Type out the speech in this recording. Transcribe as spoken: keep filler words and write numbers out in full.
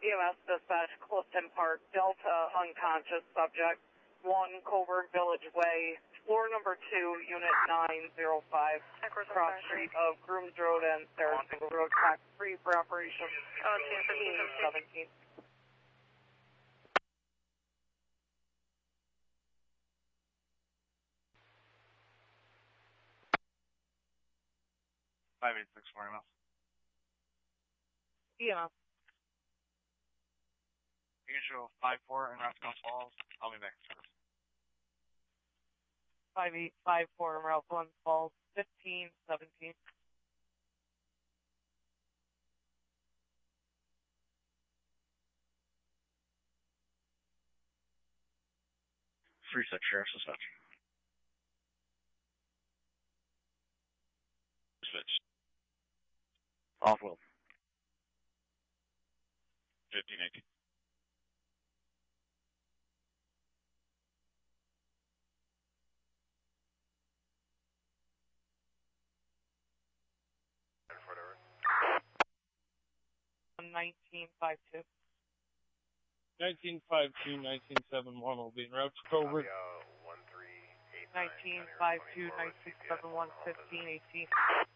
E M S dispatch, Clifton Park, Delta unconscious subject, one Coburg Village Way, floor number two, unit nine zero five, cross street of Grooms Road and Sarasota Road, track three for operation fifteen seventeen. five eight six four E M S. E M S. Usual five four in Roscoe Falls. I'll be back in service. five eight five four in Roscoe Falls, fifteen seventeen. Three six Sheriff's Dispatch. Switch. Off wheel. Fifteen eighteen. nineteen five two. nineteen five two, nineteen seven one will be en route to Coburg. nineteen five two, nineteen seven one, fifteen eighteen.